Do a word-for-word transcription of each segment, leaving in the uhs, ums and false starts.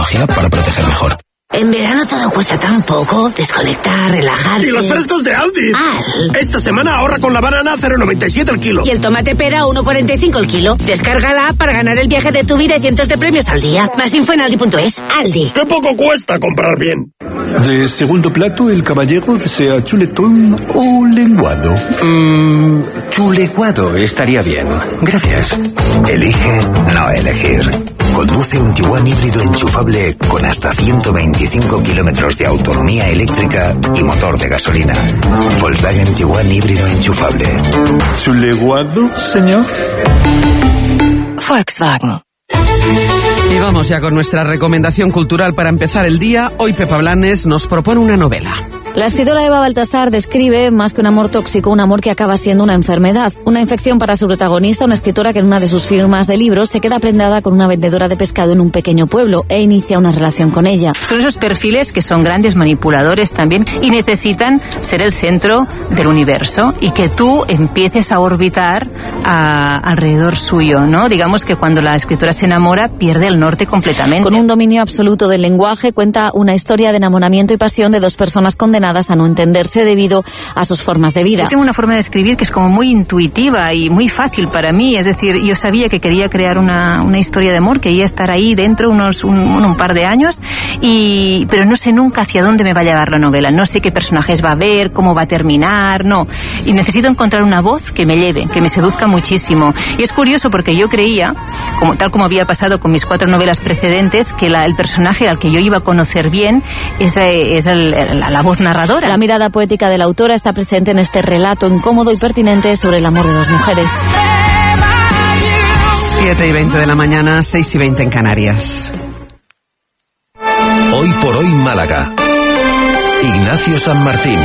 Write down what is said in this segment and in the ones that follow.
tecnología para proteger mejor. En verano todo cuesta tan poco. Desconectar, relajarse. ¡Y los frescos de Aldi! Al. Esta semana ahorra con la banana a cero coma noventa y siete el kilo. Y el tomate pera a uno coma cuarenta y cinco el kilo. Descárgala para ganar el viaje de tu vida y cientos de premios al día. Más info en aldi punto es. Aldi. ¡Qué poco cuesta comprar bien! De segundo plato, el caballero desea chuletón o lenguado. Mmm, chuleguado estaría bien. Gracias. Elige no elegir. Conduce un Tiguan híbrido enchufable con hasta ciento veinticinco kilómetros de autonomía eléctrica y motor de gasolina. Volkswagen Tiguan híbrido enchufable. ¿Chuleguado, señor? Volkswagen. Y vamos ya con nuestra recomendación cultural para empezar el día. Hoy Pepa Blanes nos propone una novela. La escritora Eva Baltasar describe, más que un amor tóxico, un amor que acaba siendo una enfermedad. Una infección para su protagonista, una escritora que en una de sus firmas de libros se queda prendada con una vendedora de pescado en un pequeño pueblo e inicia una relación con ella. Son esos perfiles que son grandes manipuladores también y necesitan ser el centro del universo y que tú empieces a orbitar a, alrededor suyo, ¿no? Digamos que cuando la escritora se enamora pierde el norte completamente. Con un dominio absoluto del lenguaje, cuenta una historia de enamoramiento y pasión de dos personas condenadas a no entenderse debido a sus formas de vida. Yo tengo una forma de escribir que es como muy intuitiva y muy fácil para mí, es decir, yo sabía que quería crear una, una historia de amor, quería estar ahí dentro unos un, un par de años, y pero no sé nunca hacia dónde me va a llevar la novela, no sé qué personajes va a haber, cómo va a terminar, no, y necesito encontrar una voz que me lleve, que me seduzca muchísimo. Y es curioso porque yo creía, como, tal como había pasado con mis cuatro novelas precedentes, que la, el personaje al que yo iba a conocer bien es, es el, la, la voz narradora. La mirada poética de la autora está presente en este relato incómodo y pertinente sobre el amor de dos mujeres. siete y veinte de la mañana, seis y veinte en Canarias. Hoy por hoy Málaga. Ignacio San Martín.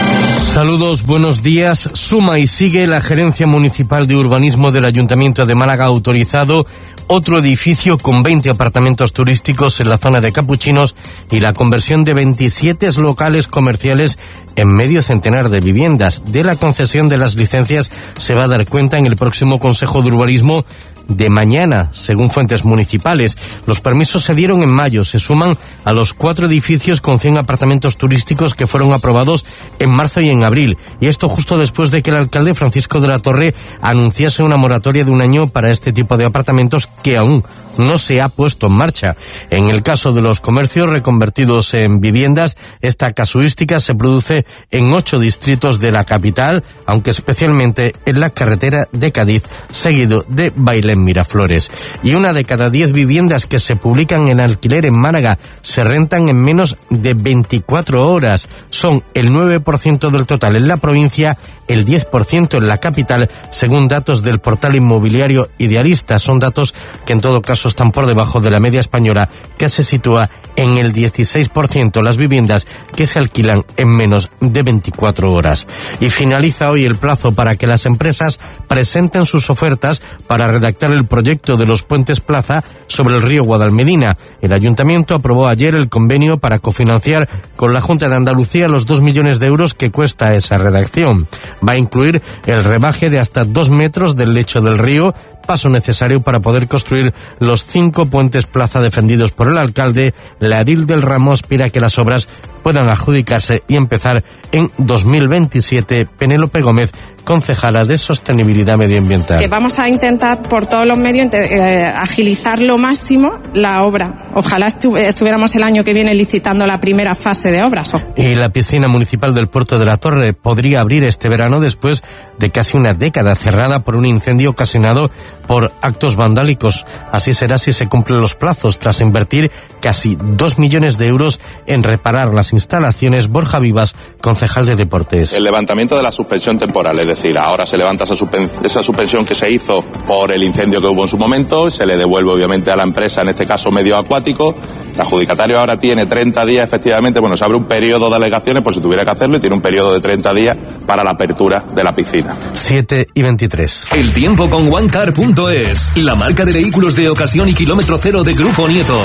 Saludos, buenos días. Suma y sigue la Gerencia Municipal de Urbanismo del Ayuntamiento de Málaga autorizado otro edificio con veinte apartamentos turísticos en la zona de Capuchinos y la conversión de veintisiete locales comerciales en medio centenar de viviendas. De la concesión de las licencias se va a dar cuenta en el próximo Consejo de Urbanismo de mañana, según fuentes municipales. Los permisos se dieron en mayo, se suman a los cuatro edificios con cien apartamentos turísticos que fueron aprobados en marzo y en abril. Y esto justo después de que el alcalde Francisco de la Torre anunciase una moratoria de un año para este tipo de apartamentos que aún no se ha puesto en marcha. En el caso de los comercios reconvertidos en viviendas, esta casuística se produce en ocho distritos de la capital, aunque especialmente en la carretera de Cádiz, seguido de Bailén Miraflores. Y una de cada diez viviendas que se publican en alquiler en Málaga se rentan en menos de veinticuatro horas. Son el nueve por ciento del total en la provincia, el diez por ciento en la capital, según datos del portal inmobiliario Idealista. Son datos que en todo caso están por debajo de la media española, que se sitúa en el dieciséis por ciento las viviendas que se alquilan en menos de veinticuatro horas. Y finaliza hoy el plazo para que las empresas presenten sus ofertas para redactar el proyecto de los puentes plaza sobre el río Guadalmedina. El Ayuntamiento aprobó ayer el convenio para cofinanciar con la Junta de Andalucía los dos millones de euros que cuesta esa redacción. Va a incluir el rebaje de hasta dos metros del lecho del río, paso necesario para poder construir los cinco puentes plaza defendidos por el alcalde. La edil del Ramo aspira a que las obras puedan adjudicarse y empezar en dos mil veintisiete. Penélope Gómez, concejala de Sostenibilidad Medioambiental. Que vamos a intentar por todos los medios eh, agilizar lo máximo la obra. Ojalá estu- estuviéramos el año que viene licitando la primera fase de obras. Y la piscina municipal del Puerto de la Torre podría abrir este verano después de casi una década cerrada por un incendio ocasionado por actos vandálicos. Así será si se cumplen los plazos, tras invertir casi dos millones de euros en reparar las instalaciones. Borja Vivas, concejal de Deportes. El levantamiento de la suspensión temporal, es decir, ahora se levanta esa, suspen- esa suspensión que se hizo por el incendio que hubo en su momento, se le devuelve obviamente a la empresa, en este caso Medio Acuático. El adjudicatario ahora tiene treinta días, efectivamente, bueno, se abre un periodo de alegaciones por si tuviera que hacerlo y tiene un periodo de treinta días para la apertura de la piscina. siete y veintitrés. El tiempo con OneCar punto es, la marca de vehículos de ocasión y kilómetro cero de Grupo Nieto.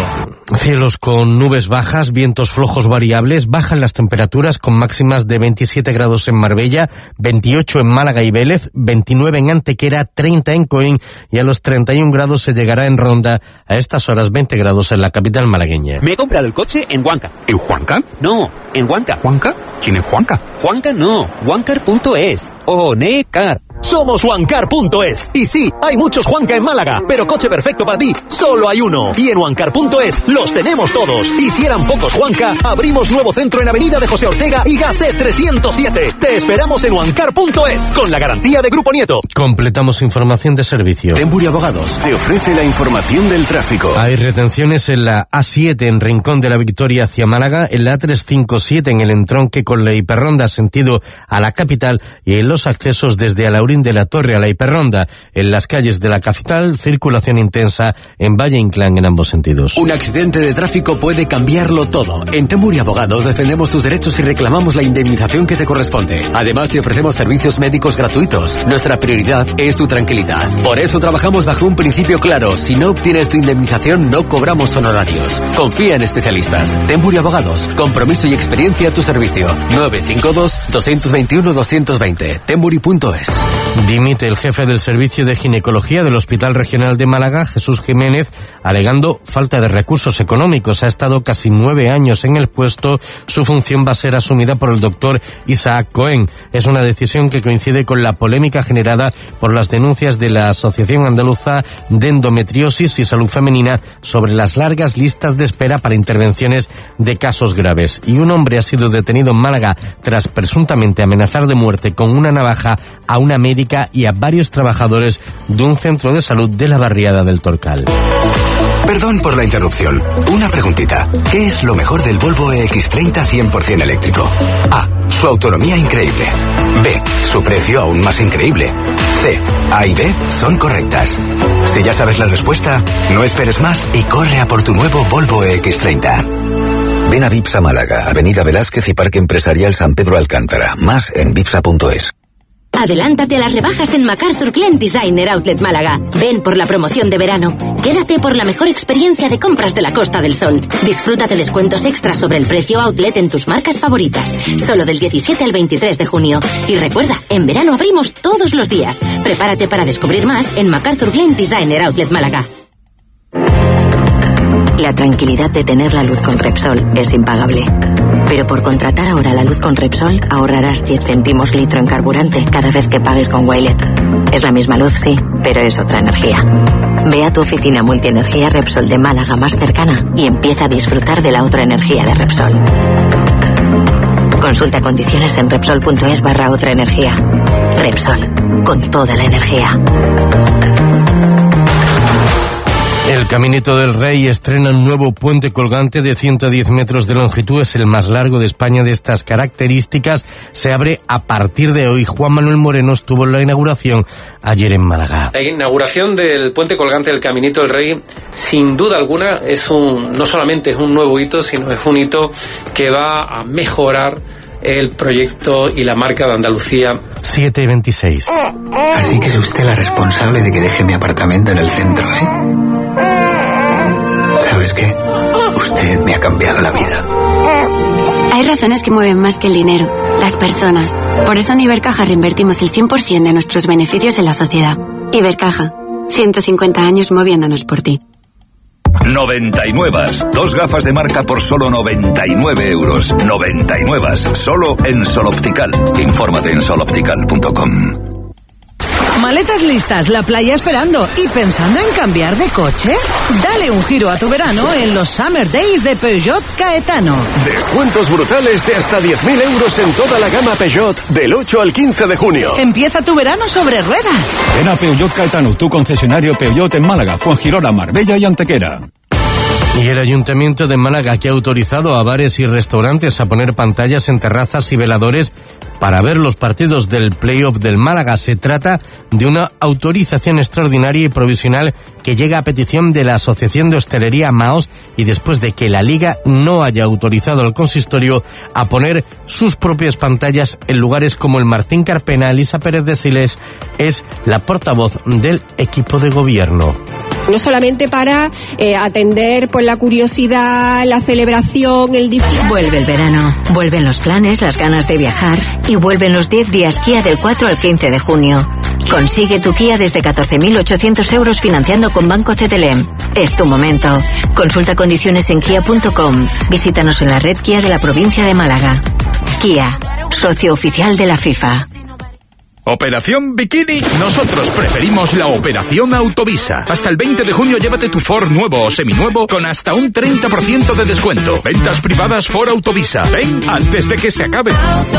Cielos con nubes bajas, vientos flojos variables, bajan las temperaturas con máximas de veintisiete grados en Marbella, veintiocho en Málaga y Vélez, veintinueve en Antequera, treinta en Coín y a los treinta y un grados se llegará en Ronda, a estas horas veinte grados en la capital malagueña. Me he comprado el coche en Huanca. ¿En Huanca? No, en Huanca. ¿Huanca? ¿Quién es Huanca? Huanca no, Huancar punto es. Onecar. Somos Huancar punto es. Y sí, hay muchos Huanca en Málaga, pero coche perfecto para ti, solo hay uno. Y en Huancar punto es los tenemos todos. Y si eran pocos Huanca, abrimos nuevo centro en Avenida de José Ortega y Gasset trescientos siete. Te esperamos en Huancar punto es, con la garantía de Grupo Nieto. Completamos información de servicio. Temburi Abogados te ofrece la información del tráfico. Hay retenciones en la A siete en Rincón de la Victoria hacia Málaga, en la A trescientos cincuenta y siete en el entronque con la Hiperronda sentido a la capital y en los accesos desde Alaurín de la Torre a la Hiperronda. En las calles de la capital, circulación intensa en Valle Inclán en ambos sentidos. Un accidente de tráfico puede cambiarlo todo. En Temburi Abogados defendemos tus derechos y reclamamos la indemnización que te corresponde. Además, te ofrecemos servicios médicos gratuitos. Nuestra prioridad es tu tranquilidad. Por eso trabajamos bajo un principio claro. Si no obtienes tu indemnización, no cobramos honorarios. Confía en especialistas. Temburi Abogados. Compromiso y experiencia a tu servicio. nueve cinco dos, dos dos uno, dos dos cero. Temburi punto es. Dimite el jefe del Servicio de Ginecología del Hospital Regional de Málaga, Jesús Jiménez, alegando falta de recursos económicos. Ha estado casi nueve años en el puesto. Su función va a ser asumida por el doctor Isaac Cohen. Es una decisión que coincide con la polémica generada por las denuncias de la Asociación Andaluza de Endometriosis y Salud Femenina sobre las largas listas de espera para intervenciones de casos graves. Y un hombre ha sido detenido en Málaga tras presuntamente amenazar de muerte con una navaja a una médica y a varios trabajadores de un centro de salud de la barriada del Torcal. Perdón por la interrupción. Una preguntita. ¿Qué es lo mejor del Volvo E X treinta cien por ciento eléctrico? A. Su autonomía increíble. B. Su precio aún más increíble. C. A y B son correctas. Si ya sabes la respuesta, no esperes más y corre a por tu nuevo Volvo E X treinta. Ven a Vipsa Málaga, Avenida Velázquez y Parque Empresarial San Pedro Alcántara. Más en vipsa punto es. Adelántate a las rebajas en MacArthur Glen Designer Outlet Málaga. Ven por la promoción de verano. Quédate por la mejor experiencia de compras de la Costa del Sol. Disfruta de descuentos extras sobre el precio outlet en tus marcas favoritas. Solo del diecisiete al veintitrés de junio. Y recuerda, en verano abrimos todos los días. Prepárate para descubrir más en MacArthur Glen Designer Outlet Málaga. La tranquilidad de tener la luz con Repsol es impagable. Pero por contratar ahora la luz con Repsol ahorrarás diez céntimos litro en carburante cada vez que pagues con Wilet. Es la misma luz, sí, pero es otra energía. Ve a tu oficina multienergía Repsol de Málaga más cercana y empieza a disfrutar de la otra energía de Repsol. Consulta condiciones en Repsol punto es barra otra energía. Repsol, con toda la energía. El Caminito del Rey estrena un nuevo puente colgante de ciento diez metros de longitud. Es el más largo de España de estas características. Se abre a partir de hoy. Juan Manuel Moreno estuvo en la inauguración ayer en Málaga. La inauguración del puente colgante del Caminito del Rey, sin duda alguna, es un no solamente es un nuevo hito, sino es un hito que va a mejorar el proyecto y la marca de Andalucía. siete y veintiséis. Así que es usted la responsable de que deje mi apartamento en el centro, ¿eh? ¿Sabes qué? Usted me ha cambiado la vida. Hay razones que mueven más que el dinero, las personas. Por eso en Ibercaja reinvertimos el cien por ciento de nuestros beneficios en la sociedad. Ibercaja, ciento cincuenta años moviéndonos por ti. noventa y nueve. Dos gafas de marca por solo noventa y nueve euros. noventa y nueve. Solo en Sol Optical. Infórmate en sol optical punto com. Maletas listas, la playa esperando y pensando en cambiar de coche. Dale un giro a tu verano en los Summer Days de Peugeot Caetano. Descuentos brutales de hasta diez mil euros en toda la gama Peugeot del ocho al quince de junio. Empieza tu verano sobre ruedas. Ven a Peugeot Caetano, tu concesionario Peugeot en Málaga, Fuengirola, Marbella y Antequera. Y el Ayuntamiento de Málaga, que ha autorizado a bares y restaurantes a poner pantallas en terrazas y veladores para ver los partidos del playoff del Málaga. Se trata de una autorización extraordinaria y provisional que llega a petición de la Asociación de Hostelería Maos y después de que la Liga no haya autorizado al consistorio a poner sus propias pantallas en lugares como el Martín Carpena. Elisa Pérez de Siles es la portavoz del equipo de gobierno. no solamente para eh, atender pues, la curiosidad, la celebración, el disfrute. Vuelve el verano, vuelven los planes, las ganas de viajar y vuelven los diez días Kia del cuatro al quince de junio. Consigue tu Kia desde catorce mil ochocientos euros financiando con Banco C T L E M. Es tu momento. Consulta condiciones en kia punto com. Visítanos en la red Kia de la provincia de Málaga. Kia, socio oficial de la FIFA. ¿Operación Bikini? Nosotros preferimos la Operación Autovisa. Hasta el veinte de junio llévate tu Ford nuevo o seminuevo con hasta un treinta por ciento de descuento. Ventas privadas Ford Autovisa. Ven antes de que se acabe.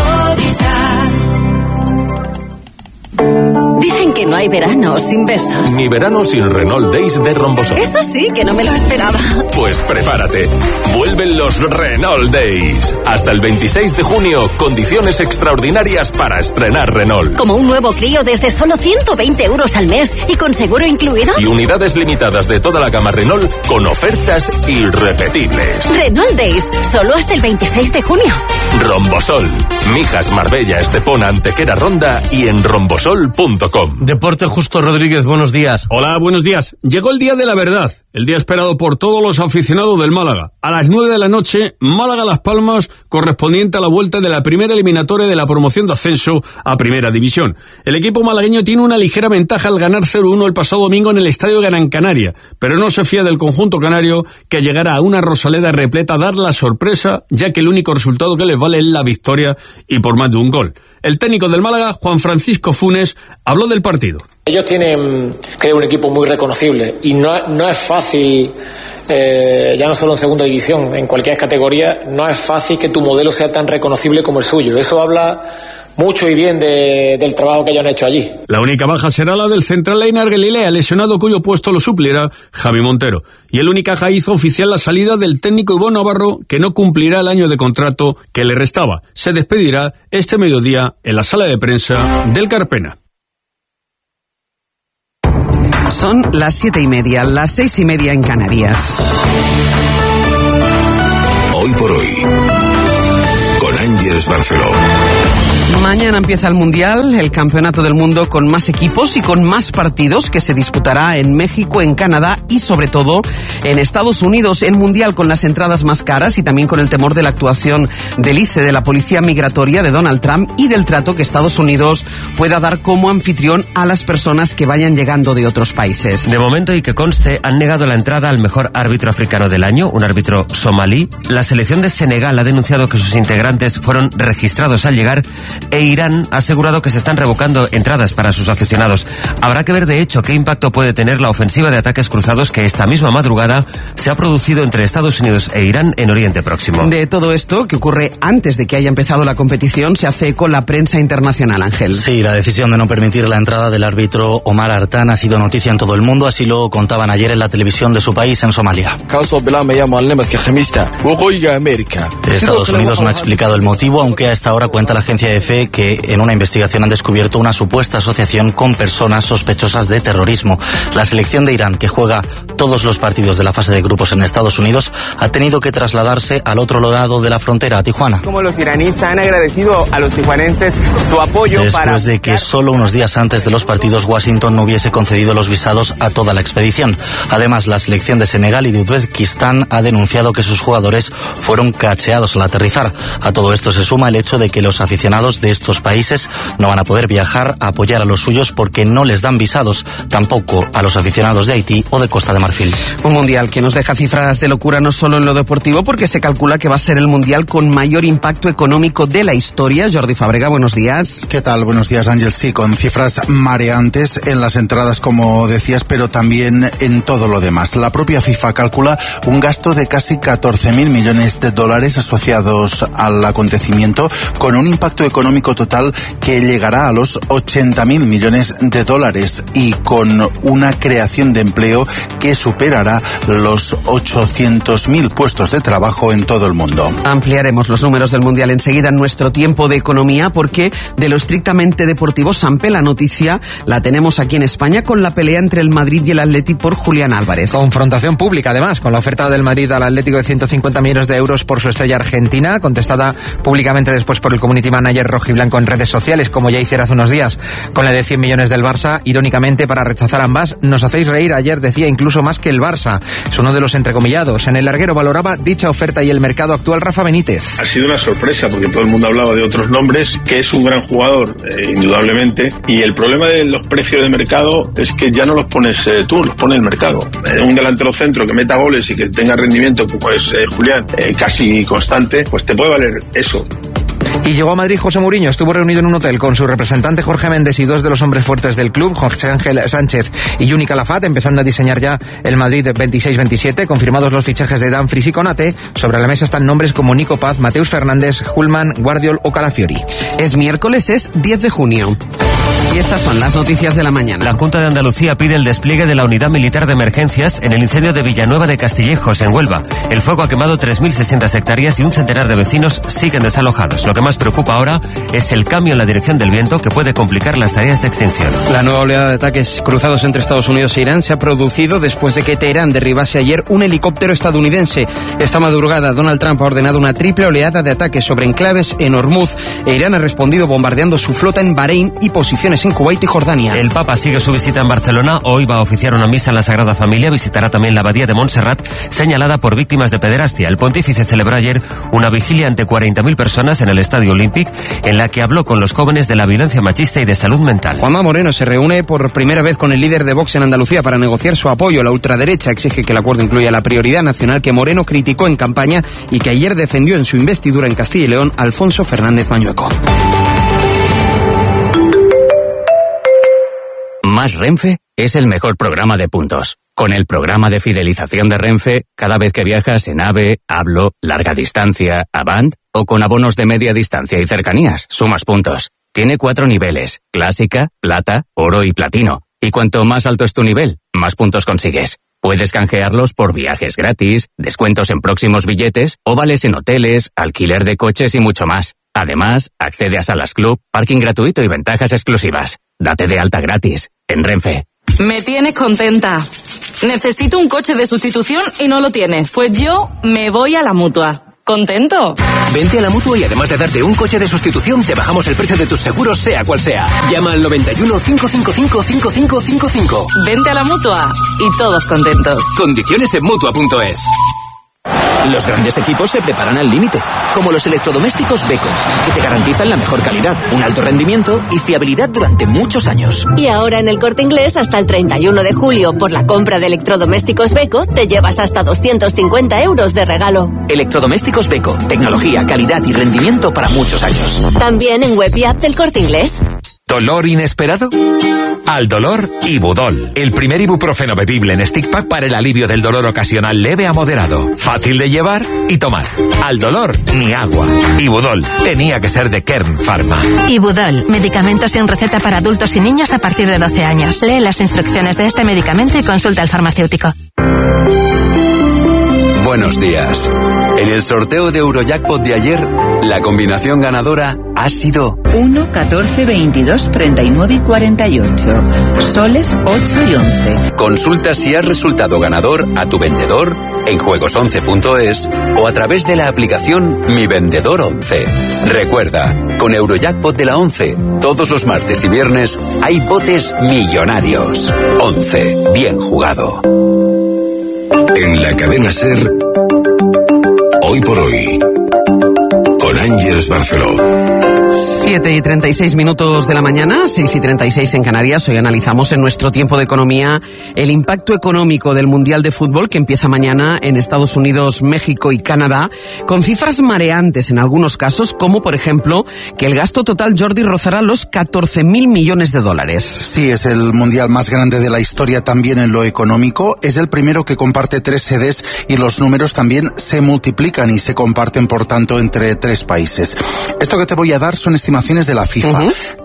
Dicen que no hay verano sin besos. Ni verano sin Renault Days de Rombosol. Eso sí, que no me lo esperaba. Pues prepárate. Vuelven los Renault Days. Hasta el veintiséis de junio, condiciones extraordinarias para estrenar Renault. Como un nuevo Clio desde solo ciento veinte euros al mes y con seguro incluido. Y unidades limitadas de toda la gama Renault con ofertas irrepetibles. Renault Days, solo hasta el veintiséis de junio. Rombosol. Mijas, Marbella, Estepona, Antequera, Ronda y en rombosol punto com. Deporte, Justo Rodríguez, buenos días. Hola, buenos días. Llegó el día de la verdad, el día esperado por todos los aficionados del Málaga. A las nueve de la noche, Málaga-Las Palmas, correspondiente a la vuelta de la primera eliminatoria de la promoción de ascenso a Primera División. El equipo malagueño tiene una ligera ventaja al ganar cero uno el pasado domingo en el Estadio Gran Canaria, pero no se fía del conjunto canario que llegará a una Rosaleda repleta a dar la sorpresa, ya que el único resultado que les vale es la victoria y por más de un gol. El técnico del Málaga, Juan Francisco Funes, habló del partido. Ellos tienen, creo, un equipo muy reconocible y no, no es fácil, eh, ya no solo en segunda división, en cualquier categoría, no es fácil que tu modelo sea tan reconocible como el suyo. Eso habla mucho y bien de, del trabajo que ellos han hecho allí. La única baja será la del central Einar Galilea, lesionado, cuyo puesto lo suplirá Javi Montero. Y el Unicaja hizo oficial la salida del técnico Ivón Navarro, que no cumplirá el año de contrato que le restaba. Se despedirá este mediodía en la sala de prensa del Carpena. Son las siete y media, las seis y media en Canarias. Hoy por hoy, con Ángeles Barceló. Mañana empieza el Mundial, el campeonato del mundo con más equipos y con más partidos que se disputará en México, en Canadá y sobre todo en Estados Unidos. El Mundial con las entradas más caras y también con el temor de la actuación del I C E, de la Policía Migratoria de Donald Trump y del trato que Estados Unidos pueda dar como anfitrión a las personas que vayan llegando de otros países. De momento, y que conste, han negado la entrada al mejor árbitro africano del año, un árbitro somalí. La selección de Senegal ha denunciado que sus integrantes fueron registrados al llegar e Irán ha asegurado que se están revocando entradas para sus aficionados. Habrá que ver, de hecho, qué impacto puede tener la ofensiva de ataques cruzados que esta misma madrugada se ha producido entre Estados Unidos e Irán en Oriente Próximo. De todo esto, que ocurre antes de que haya empezado la competición, se hace eco la prensa internacional, Ángel. Sí, la decisión de no permitir la entrada del árbitro Omar Artan ha sido noticia en todo el mundo, así lo contaban ayer en la televisión de su país, en Somalia. Estados Unidos no ha explicado el motivo, aunque a esta hora cuenta la agencia E F E que en una investigación han descubierto una supuesta asociación con personas sospechosas de terrorismo. La selección de Irán, que juega todos los partidos de la fase de grupos en Estados Unidos, ha tenido que trasladarse al otro lado de la frontera, a Tijuana. Como los iraníes han agradecido a los tijuanenses su apoyo Después para... Después de que solo unos días antes de los partidos Washington no hubiese concedido los visados a toda la expedición. Además, la selección de Senegal y de Uzbekistán ha denunciado que sus jugadores fueron cacheados al aterrizar. A todo esto se suma el hecho de que los aficionados de estos países no van a poder viajar a apoyar a los suyos porque no les dan visados, tampoco a los aficionados de Haití o de Costa de Marfil. Un mundial que nos deja cifras de locura no solo en lo deportivo, porque se calcula que va a ser el mundial con mayor impacto económico de la historia. Jordi Fábrega, buenos días. ¿Qué tal? Buenos días, Ángel. Sí, con cifras mareantes en las entradas, como decías, pero también en todo lo demás. La propia FIFA calcula un gasto de casi catorce mil millones de dólares asociados al acontecimiento, con un impacto económico total que llegará a los ochenta mil millones de dólares y con una creación de empleo que superará los ochocientos mil puestos de trabajo en todo el mundo. Ampliaremos los números del Mundial enseguida en nuestro tiempo de economía, porque de lo estrictamente deportivo, Sampe, la noticia la tenemos aquí en España con la pelea entre el Madrid y el Atleti por Julián Álvarez. Confrontación pública, además, con la oferta del Madrid al Atlético de ciento cincuenta millones de euros por su estrella argentina, contestada públicamente después por el community manager rojiblanco en redes sociales, como ya hiciera hace unos días con la de cien millones del Barça. Irónicamente, para rechazar ambas, nos hacéis reír. Ayer decía incluso más que el Barça. Es uno de los entrecomillados. En el larguero valoraba dicha oferta y el mercado actual Rafa Benítez. Ha sido una sorpresa porque todo el mundo hablaba de otros nombres, que es un gran jugador, eh, indudablemente, y el problema de los precios de mercado es que ya no los pones eh, tú, los pone el mercado. Eh, un delantero centro que meta goles y que tenga rendimiento, como es eh, Julián, eh, casi constante, pues te puede valer eso. Y llegó a Madrid José Mourinho. Estuvo reunido en un hotel con su representante Jorge Méndez y dos de los hombres fuertes del club, José Ángel Sánchez y Juni Calafat, empezando a diseñar ya el Madrid veintiséis veintisiete. Confirmados los fichajes de Dumfries y Konate, sobre la mesa están nombres como Nico Paz, Mateus Fernández, Hulman, Guardiol o Calafiori. Es miércoles, es diez de junio. Y estas son las noticias de la mañana. La Junta de Andalucía pide el despliegue de la Unidad Militar de Emergencias en el incendio de Villanueva de Castillejos, en Huelva. El fuego ha quemado tres mil seiscientas hectáreas y un centenar de vecinos siguen desalojados. Lo que más preocupa ahora es el cambio en la dirección del viento, que puede complicar las tareas de extinción. La nueva oleada de ataques cruzados entre Estados Unidos e Irán se ha producido después de que Teherán derribase ayer un helicóptero estadounidense. Esta madrugada, Donald Trump ha ordenado una triple oleada de ataques sobre enclaves en Hormuz, e Irán ha respondido bombardeando su flota en Bahrein y posiciones en Kuwait y Jordania. El Papa sigue su visita en Barcelona. Hoy va a oficiar una misa en la Sagrada Familia. Visitará también la abadía de Montserrat, señalada por víctimas de pederastia. El pontífice celebró ayer una vigilia ante cuarenta mil personas en el Estadio Olímpic, en la que habló con los jóvenes de la violencia machista y de salud mental. Juanma Moreno se reúne por primera vez con el líder de Vox en Andalucía para negociar su apoyo. La ultraderecha exige que el acuerdo incluya la prioridad nacional que Moreno criticó en campaña y que ayer defendió en su investidura en Castilla y León Alfonso Fernández Mañueco. Más Renfe es el mejor programa de puntos. Con el programa de fidelización de Renfe, cada vez que viajas en AVE, Hablo, Larga Distancia, Avant o con abonos de media distancia y cercanías, sumas puntos. Tiene cuatro niveles: Clásica, Plata, Oro y Platino. Y cuanto más alto es tu nivel, más puntos consigues. Puedes canjearlos por viajes gratis, descuentos en próximos billetes o vales en hoteles, alquiler de coches y mucho más. Además, accede a salas club, parking gratuito y ventajas exclusivas. Date de alta gratis en Renfe. Me tienes contenta. Necesito un coche de sustitución y no lo tienes. Pues yo me voy a la Mutua. ¿Contento? Vente a la Mutua y además de darte un coche de sustitución, te bajamos el precio de tus seguros, sea cual sea. Llama al noventa y uno, cinco cinco cinco, cinco cinco cinco cinco. Vente a la Mutua y todos contentos. Condiciones en Mutua punto es. Los grandes equipos se preparan al límite, como los electrodomésticos Beko, que te garantizan la mejor calidad, un alto rendimiento y fiabilidad durante muchos años. Y ahora en el Corte Inglés, hasta el treinta y uno de julio, por la compra de electrodomésticos Beko, te llevas hasta doscientos cincuenta euros de regalo. Electrodomésticos Beko, tecnología, calidad y rendimiento para muchos años. También en web y app del Corte Inglés. ¿Dolor inesperado? Al dolor, Ibudol, el primer ibuprofeno bebible en stick pack para el alivio del dolor ocasional leve a moderado. Fácil de llevar y tomar. Al dolor, ni agua. Ibudol, tenía que ser de Kern Pharma. Ibudol, medicamento sin receta para adultos y niños a partir de doce años. Lee las instrucciones de este medicamento y consulta al farmacéutico. Buenos días. En el sorteo de Eurojackpot de ayer, la combinación ganadora ha sido uno, catorce, veintidós, treinta y nueve y cuarenta y ocho. Soles ocho y once. Consulta si has resultado ganador a tu vendedor en juegos once punto es o a través de la aplicación Mi Vendedor once. Recuerda, con Eurojackpot de la once, todos los martes y viernes hay botes millonarios. once. Bien jugado. En la cadena SER, hoy por hoy, con Ángeles Barceló. siete y treinta y seis minutos de la mañana, seis y treinta y seis en Canarias. Hoy analizamos en nuestro tiempo de economía el impacto económico del Mundial de Fútbol que empieza mañana en Estados Unidos, México y Canadá, con cifras mareantes en algunos casos, como por ejemplo que el gasto total, Jordi, rozará los catorce mil millones de dólares. Sí, es el Mundial más grande de la historia también en lo económico. Es el primero que comparte tres sedes y los números también se multiplican y se comparten, por tanto, entre tres países. Esto que te voy a dar son estimaciones de la FIFA. Uh-huh.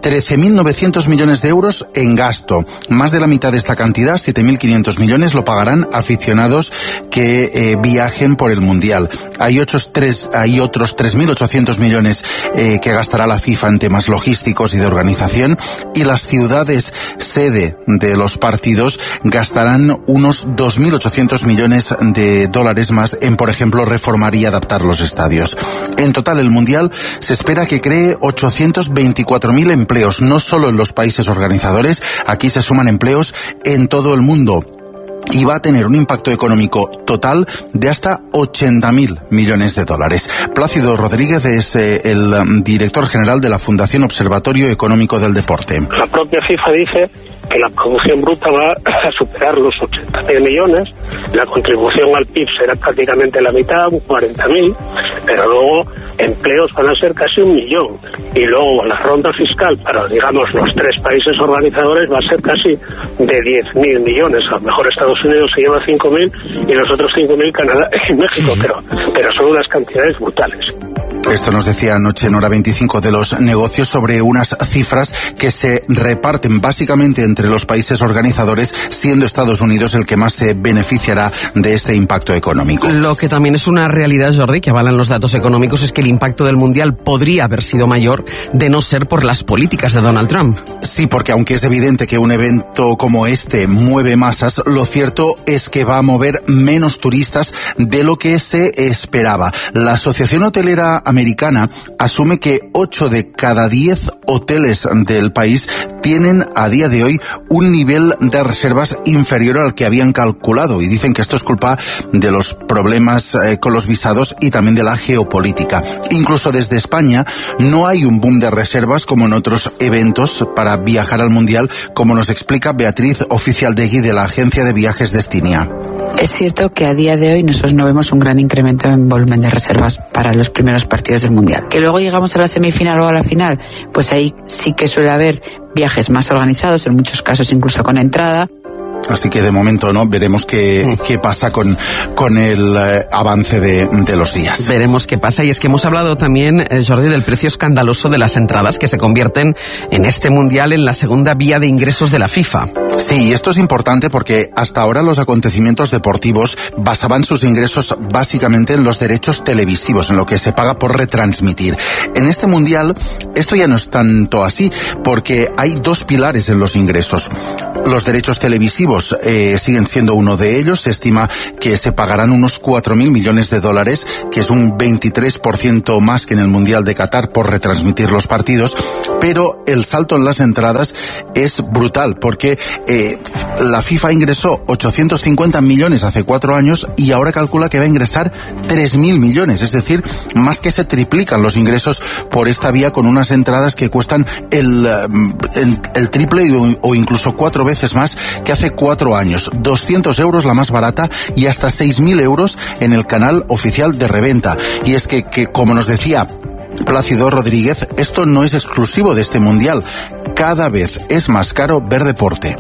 trece mil novecientos millones de euros en gasto. Más de la mitad de esta cantidad, siete mil quinientos millones, lo pagarán aficionados que eh, viajen por el Mundial. Hay otros tres, hay otros tres mil ochocientos millones eh, que gastará la FIFA en temas logísticos y de organización, y las ciudades sede de los partidos gastarán unos dos mil ochocientos millones de dólares más en, por ejemplo, reformar y adaptar los estadios. En total, el Mundial se espera que cree ochocientos veinticuatro mil empleos, no solo en los países organizadores, aquí se suman empleos en todo el mundo. Y va a tener un impacto económico total de hasta ochenta mil millones de dólares. Plácido Rodríguez es eh, el um, director general de la Fundación Observatorio Económico del Deporte. La propia FIFA dice que la producción bruta va a superar los ochenta mil millones, la contribución al P I B será prácticamente la mitad, un cuarenta mil, pero luego empleos van a ser casi un millón, y luego la ronda fiscal para, digamos, los tres países organizadores va a ser casi de diez mil millones. A lo mejor Estados Unidos se lleva cinco mil y los otros cinco mil Canadá y México, pero, pero son unas cantidades brutales. Esto nos decía anoche en Hora veinticinco de los negocios, sobre unas cifras que se reparten básicamente entre los países organizadores, siendo Estados Unidos el que más se beneficiará de este impacto económico. Lo que también es una realidad, Jordi, que avalan los datos económicos, es que el impacto del Mundial podría haber sido mayor de no ser por las políticas de Donald Trump. Sí, porque aunque es evidente que un evento como este mueve masas, lo cierto es que va a mover menos turistas de lo que se esperaba. La Asociación Hotelera Americana asume que ocho de cada diez hoteles del país tienen a día de hoy un nivel de reservas inferior al que habían calculado, y dicen que esto es culpa de los problemas eh, con los visados y también de la geopolítica. Incluso desde España no hay un boom de reservas como en otros eventos para viajar al Mundial, como nos explica Beatriz Oficialdegui de la agencia de viajes Destinia. Es cierto que a día de hoy nosotros no vemos un gran incremento en volumen de reservas para los primeros partidos del Mundial. Que luego llegamos a la semifinal o a la final, pues ahí sí que suele haber viajes más organizados, en muchos casos incluso con entrada. Así que de momento no veremos qué, qué pasa con, con el eh, avance de, de los días. Veremos qué pasa. Y es que hemos hablado también, eh, Jordi, del precio escandaloso de las entradas, que se convierten en este Mundial en la segunda vía de ingresos de la FIFA. Sí, y esto es importante porque hasta ahora los acontecimientos deportivos basaban sus ingresos básicamente en los derechos televisivos, en lo que se paga por retransmitir. En este Mundial esto ya no es tanto así, porque hay dos pilares en los ingresos. Los derechos televisivos Eh, siguen siendo uno de ellos. Se estima que se pagarán unos cuatro mil millones de dólares, que es un veintitrés por ciento más que en el Mundial de Qatar por retransmitir los partidos, pero el salto en las entradas es brutal, porque eh, la FIFA ingresó ochocientos cincuenta millones hace cuatro años y ahora calcula que va a ingresar tres mil millones, es decir, más que se triplican los ingresos por esta vía, con unas entradas que cuestan el, el, el triple o incluso cuatro veces más que hace cuatro años. doscientos euros la más barata y hasta seis mil euros en el canal oficial de reventa. Y es que, que, como nos decía Plácido Rodríguez, esto no es exclusivo de este Mundial. Cada vez es más caro ver deporte.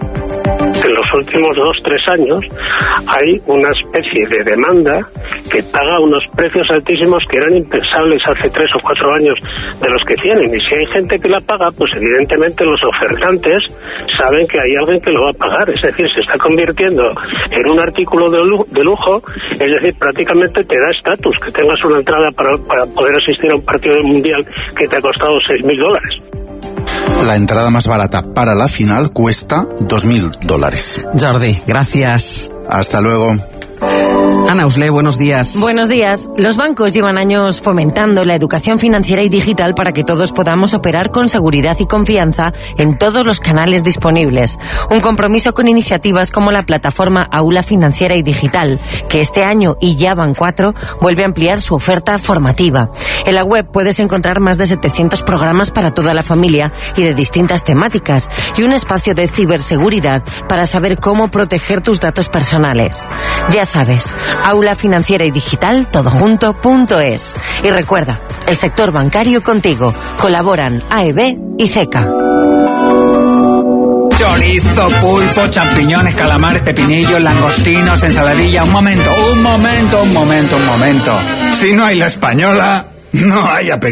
En los últimos dos, tres años hay una especie de demanda que paga unos precios altísimos que eran impensables hace tres o cuatro años de los que tienen. Y si hay gente que la paga, pues evidentemente los ofertantes saben que hay alguien que lo va a pagar. Es decir, se está convirtiendo en un artículo de lujo, de lujo es decir, prácticamente te da estatus que tengas una entrada para, para poder asistir a un partido del Mundial que te ha costado seis mil dólares. La entrada más barata para la final cuesta dos mil dólares. Jordi, gracias. Hasta luego. Ana Usle, buenos días. Buenos días. Los bancos llevan años fomentando la educación financiera y digital para que todos podamos operar con seguridad y confianza en todos los canales disponibles. Un compromiso con iniciativas como la plataforma Aula Financiera y Digital, que este año, y ya van cuatro, vuelve a ampliar su oferta formativa. En la web puedes encontrar más de setecientos programas para toda la familia y de distintas temáticas, y un espacio de ciberseguridad para saber cómo proteger tus datos personales. Ya sabes, Aula Financiera y Digital, todo junto punto es. Y recuerda, el sector bancario contigo. Colaboran A E B y CECA. Chorizo, pulpo, champiñones, calamares, pepinillos, langostinos, ensaladilla. Un momento, un momento, un momento, un momento. Si no hay la española, no hay apetito.